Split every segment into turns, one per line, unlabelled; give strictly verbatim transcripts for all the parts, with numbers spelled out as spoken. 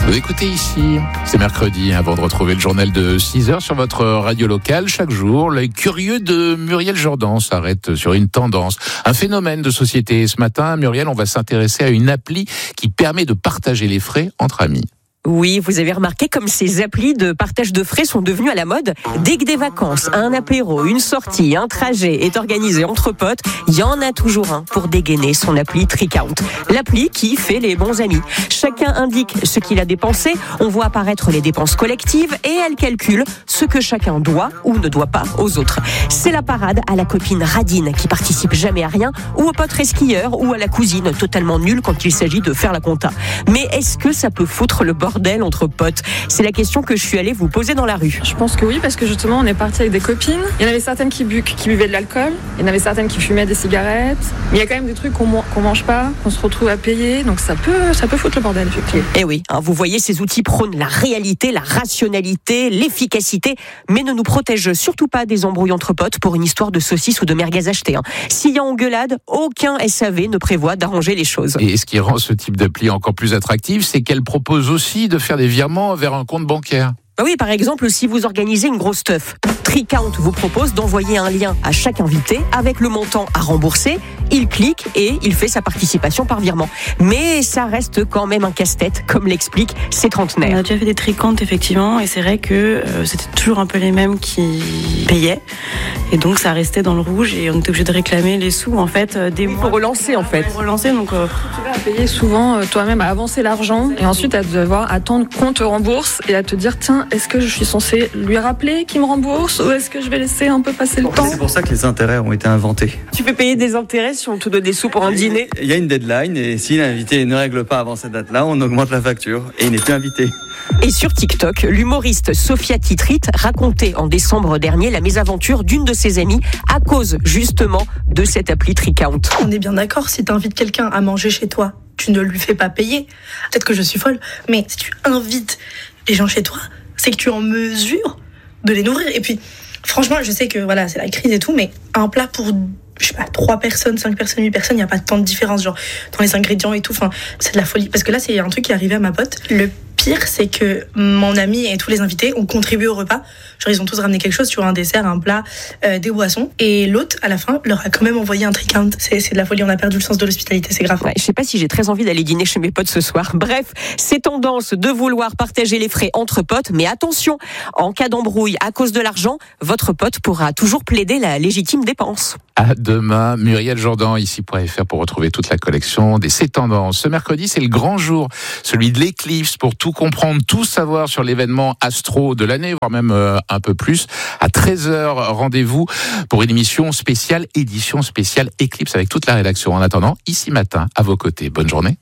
Vous écoutez Ici, c'est mercredi, avant de retrouver le journal de six heures sur votre radio locale. Chaque jour, l'œil curieux de Muriel Jourdan s'arrête sur une tendance, un phénomène de société. Ce matin, Muriel, on va s'intéresser à une appli qui permet de partager les frais entre amis.
Oui, vous avez remarqué comme ces applis de partage de frais sont devenues à la mode. Dès que des vacances, un apéro, une sortie, un trajet est organisé entre potes, il y en a toujours un pour dégainer son appli Tricount. L'appli qui fait les bons amis. Chacun indique ce qu'il a dépensé, on voit apparaître les dépenses collectives et elle calcule ce que chacun doit ou ne doit pas aux autres. C'est la parade à la copine radine qui participe jamais à rien, ou au pote resquilleur, ou à la cousine totalement nulle quand il s'agit de faire la compta. Mais est-ce que ça peut foutre le bordel entre potes? C'est la question que je suis allée vous poser dans la rue.
Je pense que oui, parce que justement on est parti avec des copines. Il y en avait certaines qui, bu- qui buvaient de l'alcool, il y en avait certaines qui fumaient des cigarettes. Mais il y a quand même des trucs qu'on, qu'on mange pas, qu'on se retrouve à payer, donc ça peut, ça peut foutre le bordel effectivement.
Et oui, hein, vous voyez, ces outils prônent la réalité, la rationalité, l'efficacité, mais ne nous protègent surtout pas des embrouilles entre potes pour une histoire de saucisses ou de merguez achetées. Hein. S'il y a engueulade, aucun S A V ne prévoit d'arranger les choses.
Et ce qui rend ce type d'appli encore plus attractif, c'est qu'elle propose aussi de faire des virements vers un compte bancaire.
Bah oui, par exemple, si vous organisez une grosse teuf, Tricount vous propose d'envoyer un lien à chaque invité avec le montant à rembourser. Il clique et il fait sa participation par virement. Mais ça reste quand même un casse-tête, comme l'expliquent ces trentenaires.
On a déjà fait des tricomptes, effectivement, et c'est vrai que euh, c'était toujours un peu les mêmes qui payaient. Et donc, ça restait dans le rouge et on était obligé de réclamer les sous, en fait, euh, des
Il
mois.
faut relancer, en fait.
Pour relancer, donc... Euh...
Tu vas payer souvent euh, toi-même à avancer l'argent et ensuite à devoir attendre qu'on te rembourse et à te dire, tiens, est-ce que je suis censé lui rappeler qu'il me rembourse ou est-ce que je vais laisser un peu passer le temps?
C'est pour ça que les intérêts ont été inventés.
Tu peux payer des intérêts si on te donne des sous pour un dîner?
Il y a une deadline et si l'invité ne règle pas avant cette date-là, on augmente la facture et il n'est plus invité.
Et sur TikTok, l'humoriste Sophia Titrit racontait en décembre dernier la mésaventure d'une de ses amies à cause justement de cette appli Tricount.
On est bien d'accord, si tu invites quelqu'un à manger chez toi, tu ne lui fais pas payer. Peut-être que je suis folle, mais si tu invites les gens chez toi, c'est que tu es en mesure de les nourrir. Et puis, franchement, je sais que voilà, c'est la crise et tout, mais un plat pour, je sais pas, trois personnes, cinq personnes, huit personnes, il n'y a pas tant de différence, genre, dans les ingrédients et tout. Enfin, c'est de la folie. Parce que là, c'est un truc qui est arrivé à ma pote. Le pire, c'est que mon ami et tous les invités ont contribué au repas. Genre, ils ont tous ramené quelque chose, tu vois, un dessert, un plat, euh, des boissons. Et l'autre, à la fin, leur a quand même envoyé un Tricount. C'est, c'est de la folie, on a perdu le sens de l'hospitalité, c'est grave.
Ouais, je sais pas si j'ai très envie d'aller dîner chez mes potes ce soir. Bref, c'est tendance de vouloir partager les frais entre potes, mais attention, en cas d'embrouille à cause de l'argent, votre pote pourra toujours plaider la légitime dépense.
À demain, Muriel Jourdan, ici point F R pour retrouver toute la collection des C'est Tendances. Ce mercredi, c'est le grand jour, celui de l'éclipse, pour tout comprendre, tout savoir sur l'événement astro de l'année, voire même euh, un peu plus. À treize heures, rendez-vous pour une émission spéciale, édition spéciale éclipse avec toute la rédaction. En attendant, ici matin, à vos côtés. Bonne journée.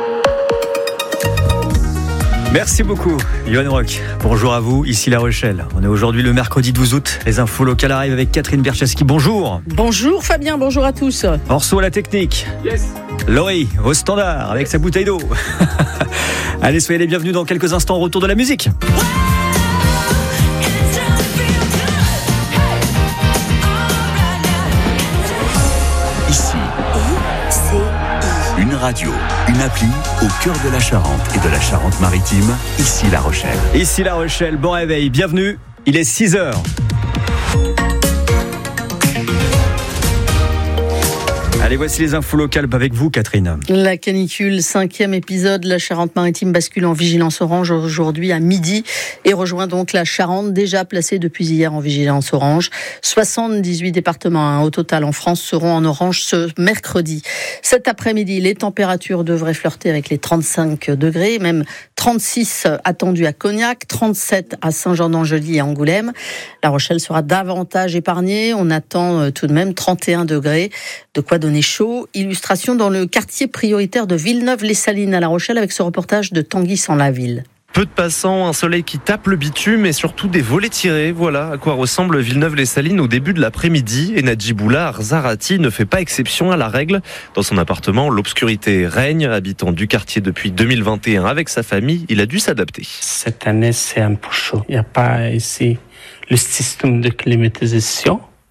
Merci beaucoup, Yoann Roch. Bonjour à vous, ici La Rochelle. On est aujourd'hui le mercredi douze août. Les infos locales arrivent avec Catherine Bercheski. Bonjour.
Bonjour Fabien, bonjour à tous.
Orso à la technique. Yes. Laurie, au standard, avec sa bouteille d'eau. Allez, soyez les bienvenus dans quelques instants. Retour de la musique.
Ici, une radio, une appli au cœur de la Charente et de la Charente-Maritime. Ici La Rochelle.
Ici La Rochelle, bon réveil, bienvenue. Il est six heures. Allez, voici les infos locales avec vous, Catherine.
La canicule, cinquième épisode. La Charente-Maritime bascule en vigilance orange aujourd'hui à midi et rejoint donc la Charente, déjà placée depuis hier en vigilance orange. soixante-dix-huit départements hein, au total en France seront en orange ce mercredi. Cet après-midi, les températures devraient flirter avec les trente-cinq degrés, même trente-six attendus à Cognac, trente-sept à Saint-Jean-d'Angely et Angoulême. La Rochelle sera davantage épargnée. On attend tout de même trente et un degrés. De quoi donner chaud. Illustration dans le quartier prioritaire de Villeneuve-les-Salines à La Rochelle avec ce reportage de Tanguy sans la ville.
Peu de passants, un soleil qui tape le bitume et surtout des volets tirés. Voilà à quoi ressemble Villeneuve-les-Salines au début de l'après-midi. Et Nadjiboula Arzarati ne fait pas exception à la règle. Dans son appartement, l'obscurité règne. Habitant du quartier depuis deux mille vingt et un avec sa famille, il a dû s'adapter.
Cette année, c'est un peu chaud. Il n'y a pas ici le système de climatisation.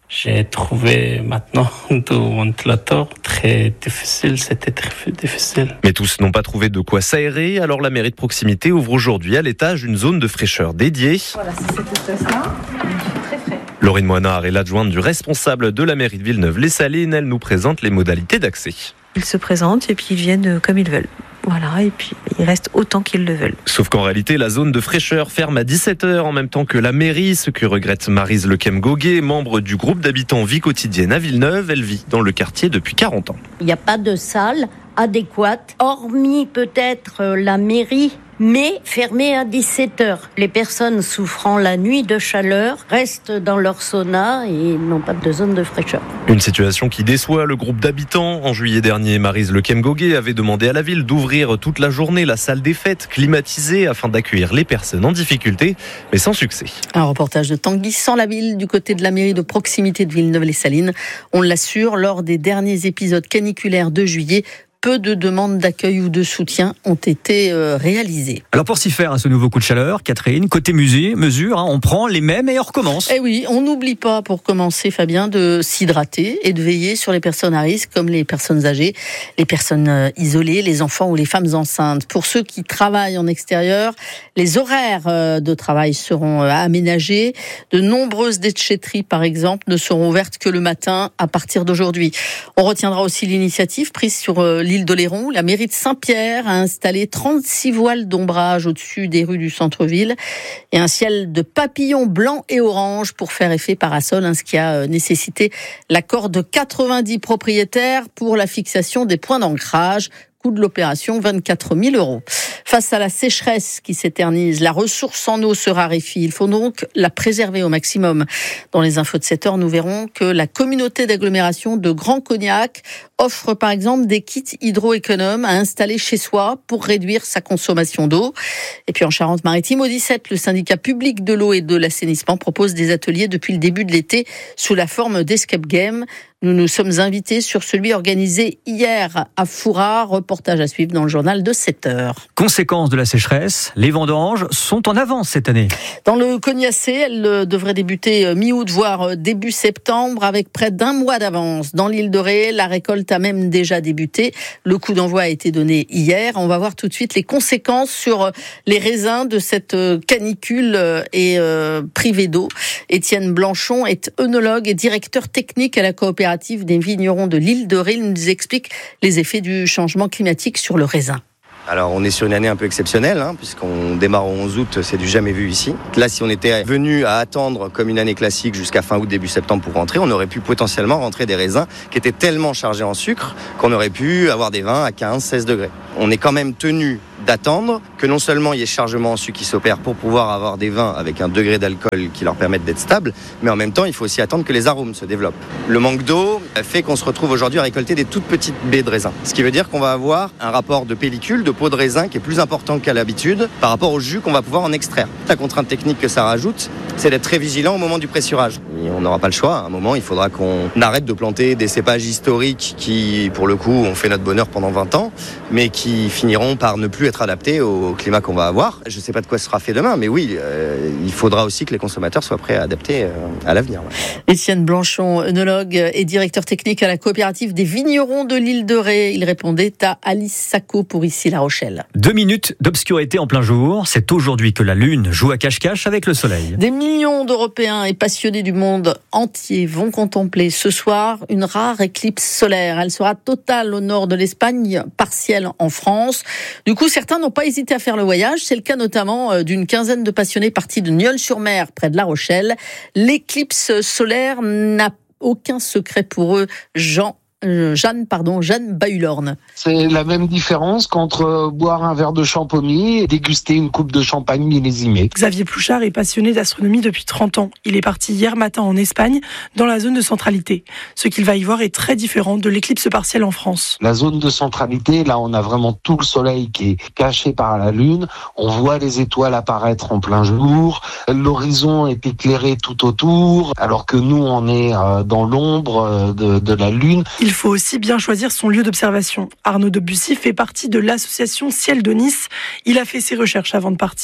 J'ai trouvé maintenant deux ventilateurs très difficiles, c'était très difficile.
Mais tous n'ont pas trouvé de quoi s'aérer, alors la mairie de proximité ouvre aujourd'hui à l'étage une zone de fraîcheur dédiée.
Voilà, c'est cet espace-là, il fait très frais.
Laurine Moinard est l'adjointe du responsable de la mairie de Villeneuve-les-Salines. Elle nous présente les modalités d'accès.
Ils se présentent et puis ils viennent comme ils veulent. Voilà, et puis ils restent autant qu'ils le veulent.
Sauf qu'en réalité, la zone de fraîcheur ferme à dix-sept heures en même temps que la mairie, ce que regrette Maryse Lequem-Goguet, membre du groupe d'habitants Vie quotidienne à Villeneuve. Elle vit dans le quartier depuis quarante ans.
Il n'y a pas de salle adéquate, hormis peut-être la mairie, mais fermée à dix-sept heures. Les personnes souffrant la nuit de chaleur restent dans leur sauna et n'ont pas de zone de fraîcheur.
Une situation qui déçoit le groupe d'habitants. En juillet dernier, Maryse Lequem-Goguet avait demandé à la ville d'ouvrir toute la journée la salle des fêtes climatisée afin d'accueillir les personnes en difficulté, mais sans succès.
Un reportage de Tanguy Sans-la-Ville du côté de la mairie de proximité de Villeneuve-les-Salines. On l'assure, lors des derniers épisodes caniculaires de juillet, peu de demandes d'accueil ou de soutien ont été euh, réalisées.
Alors pour s'y faire à ce nouveau coup de chaleur, Catherine, côté musée, mesure, hein, on prend les mêmes et on recommence.
Eh oui, on n'oublie pas pour commencer, Fabien, de s'hydrater et de veiller sur les personnes à risque comme les personnes âgées, les personnes euh, isolées, les enfants ou les femmes enceintes. Pour ceux qui travaillent en extérieur, les horaires euh, de travail seront euh, aménagés. De nombreuses déchetteries, par exemple, ne seront ouvertes que le matin à partir d'aujourd'hui. On retiendra aussi l'initiative prise sur euh, l'île d'Oléron. La mairie de Saint-Pierre a installé trente-six voiles d'ombrage au-dessus des rues du centre-ville et un ciel de papillons blancs et orange pour faire effet parasol, hein, ce qui a nécessité l'accord de quatre-vingt-dix propriétaires pour la fixation des points d'ancrage. Coût de l'opération, vingt-quatre mille euros. Face à la sécheresse qui s'éternise, la ressource en eau se raréfie. Il faut donc la préserver au maximum. Dans les infos de sept heures, nous verrons que la communauté d'agglomération de Grand Cognac offre par exemple des kits hydroéconomes à installer chez soi pour réduire sa consommation d'eau. Et puis en Charente-Maritime, au dix-sept, le syndicat public de l'eau et de l'assainissement propose des ateliers depuis le début de l'été sous la forme d'escape game. Nous nous sommes invités sur celui organisé hier à Foura. Reportage à suivre dans le journal de sept heures.
Conséquence de la sécheresse, les vendanges sont en avance cette année.
Dans le Cognacé, elles devraient débuter mi-août, voire début septembre, avec près d'un mois d'avance. Dans l'île de Ré, la récolte a même déjà débuté. Le coup d'envoi a été donné hier. On va voir tout de suite les conséquences sur les raisins de cette canicule et euh, privée d'eau. Étienne Blanchon est œnologue et directeur technique à la coopérative des vignerons de l'île de Ré. Il nous explique les effets du changement climatique sur le raisin.
Alors on est sur une année un peu exceptionnelle, hein, puisqu'on démarre au onze août, c'est du jamais vu ici. Là, si on était venu à attendre comme une année classique jusqu'à fin août, début septembre pour rentrer, on aurait pu potentiellement rentrer des raisins qui étaient tellement chargés en sucre qu'on aurait pu avoir des vins à quinze à seize degrés. On est quand même tenu d'attendre que non seulement il y ait chargement en sucre qui s'opère pour pouvoir avoir des vins avec un degré d'alcool qui leur permette d'être stables, mais en même temps, il faut aussi attendre que les arômes se développent. Le manque d'eau fait qu'on se retrouve aujourd'hui à récolter des toutes petites baies de raisin. Ce qui veut dire qu'on va avoir un rapport de pellicule, de peau de raisin qui est plus important qu'à l'habitude par rapport au jus qu'on va pouvoir en extraire. La contrainte technique que ça rajoute, c'est d'être très vigilant au moment du pressurage. Et on n'aura pas le choix. À un moment, il faudra qu'on arrête de planter des cépages historiques qui, pour le coup, ont fait notre bonheur pendant vingt ans, mais qui finiront par ne plus être adaptés au climat qu'on va avoir. Je ne sais pas de quoi ce sera fait demain, mais oui, euh, il faudra aussi que les consommateurs soient prêts à adapter euh, à l'avenir. Ouais.
Étienne Blanchon, œnologue et directeur technique à la coopérative des vignerons de l'île de Ré. Il répondait à Alice Sacco pour Ici La Rochelle.
Deux minutes d'obscurité en plein jour. C'est aujourd'hui que la Lune joue à cache-cache avec le Soleil.
Des millions d'Européens et passionnés du monde entier vont contempler ce soir une rare éclipse solaire. Elle sera totale au nord de l'Espagne, partielle en France. Du coup, certains n'ont pas hésité à faire le voyage. C'est le cas notamment d'une quinzaine de passionnés partis de Nieul-sur-Mer, près de La Rochelle. L'éclipse solaire n'a aucun secret pour eux. Jean Euh, Jeanne, pardon, Jeanne Bahulorne.
C'est la même différence qu'entre boire un verre de champomy et déguster une coupe de champagne millésimée.
Xavier Plouchard est passionné d'astronomie depuis trente ans. Il est parti hier matin en Espagne, dans la zone de centralité. Ce qu'il va y voir est très différent de l'éclipse partielle en France.
La zone de centralité, là, on a vraiment tout le soleil qui est caché par la lune. On voit les étoiles apparaître en plein jour. L'horizon est éclairé tout autour, alors que nous, on est dans l'ombre de, de la lune.
Il faut aussi bien choisir son lieu d'observation. Arnaud Debussy fait partie de l'association Ciel de Nice. Il a fait ses recherches avant de partir.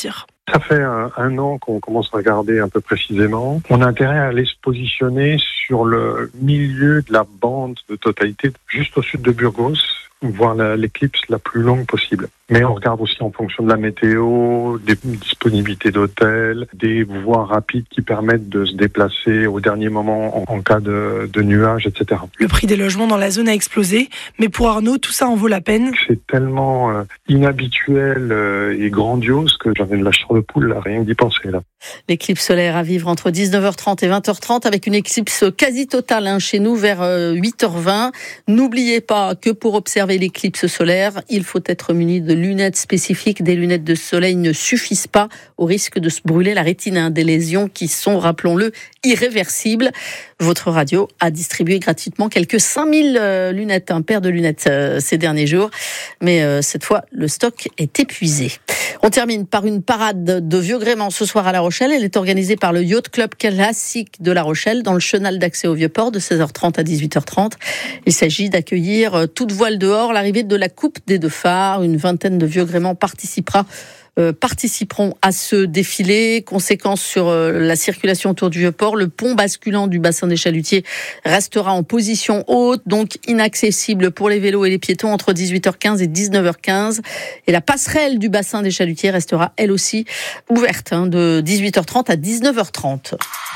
Ça fait un, un an qu'on commence à regarder un peu précisément. On a intérêt à aller se positionner sur le milieu de la bande de totalité, juste au sud de Burgos, voir la, l'éclipse la plus longue possible. Mais on regarde aussi en fonction de la météo, des disponibilités d'hôtels, des voies rapides qui permettent de se déplacer au dernier moment en, en cas de, de nuages, et cetera.
Le prix des logements dans la zone a explosé, mais pour Arnaud, tout ça en vaut la peine.
C'est tellement euh, inhabituel euh, et grandiose que j'en ai de la chair de poule, là, rien que d'y penser. Là.
L'éclipse solaire à vivre entre dix-neuf heures trente et vingt heures trente avec une éclipse quasi totale hein, chez nous vers euh, huit heures vingt. N'oubliez pas que pour observer l'éclipse solaire, il faut être muni de lunettes spécifiques. Des lunettes de soleil ne suffisent pas au risque de se brûler la rétine. Hein, des lésions qui sont, rappelons-le, irréversibles. Votre radio a distribué gratuitement quelques cinq mille euh, lunettes, un paire de lunettes euh, ces derniers jours. Mais euh, cette fois, le stock est épuisé. On termine par une parade de vieux gréement ce soir à La Rochelle. Elle est organisée par le Yacht Club Classique de La Rochelle dans le chenal d'accès au Vieux-Port de seize heures trente à dix-huit heures trente. Il s'agit d'accueillir toute voile dehors l'arrivée de la Coupe des Deux Phares. Une vingtaine de vieux gréments participera Euh, participeront à ce défilé. Conséquence sur euh, la circulation autour du Vieux-Port, le pont basculant du bassin des Chalutiers restera en position haute, donc inaccessible pour les vélos et les piétons entre dix-huit heures quinze et dix-neuf heures quinze. Et la passerelle du bassin des Chalutiers restera elle aussi ouverte hein, de dix-huit heures trente à dix-neuf heures trente.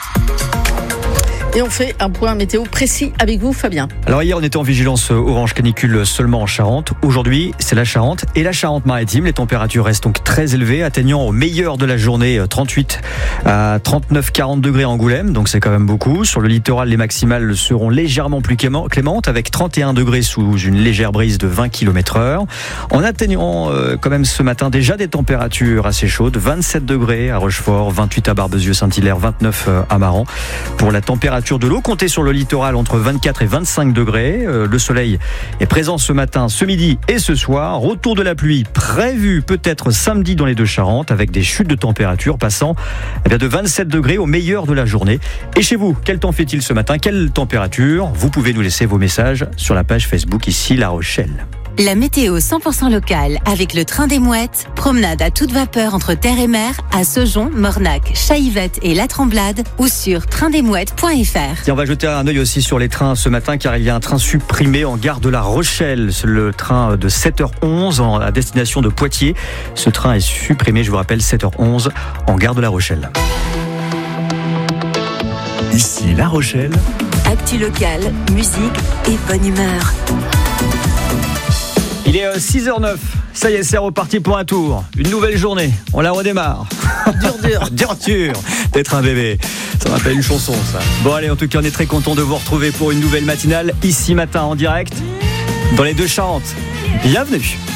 Et on fait un point météo précis avec vous, Fabien.
Alors hier, on était en vigilance orange canicule seulement en Charente. Aujourd'hui, c'est la Charente et la Charente-Maritime. Les températures restent donc très élevées, atteignant au meilleur de la journée trente-huit à trente-neuf quarante degrés à Angoulême. Donc c'est quand même beaucoup. Sur le littoral, les maximales seront légèrement plus clémentes avec trente et un degrés sous une légère brise de vingt kilomètres heure. En atteignant euh, quand même ce matin déjà des températures assez chaudes. vingt-sept degrés à Rochefort, vingt-huit à Barbezieux-Saint-Hilaire, vingt-neuf à Maran. Pour la température de l'eau, comptez sur le littoral entre vingt-quatre et vingt-cinq degrés. Euh, le soleil est présent ce matin, ce midi et ce soir. Retour de la pluie prévu peut-être samedi dans les deux Charentes avec des chutes de température passant eh bien, de vingt-sept degrés au meilleur de la journée. Et chez vous, quel temps fait-il ce matin? Quelle température? Vous pouvez nous laisser vos messages sur la page Facebook ici La Rochelle.
La météo cent pour cent locale avec le train des Mouettes. Promenade à toute vapeur entre terre et mer à Saujon, Mornac, Chaillevette et La Tremblade ou sur train des mouettes point f r.
Et on va jeter un œil aussi sur les trains ce matin car il y a un train supprimé en gare de La Rochelle. C'est le train de sept heures onze en, à destination de Poitiers. Ce train est supprimé, je vous rappelle, sept heures onze en gare de La Rochelle.
Ici La Rochelle.
Actu locale, musique et bonne humeur.
Il est six heures neuf, ça y est, c'est reparti pour un tour. Une nouvelle journée, on la redémarre.
Dur, dur.
dur, dur d'être un bébé. Ça m'appelle une chanson, ça. Bon, allez, en tout cas, on est très content de vous retrouver pour une nouvelle matinale, ici matin en direct, dans les deux Charentes. Bienvenue.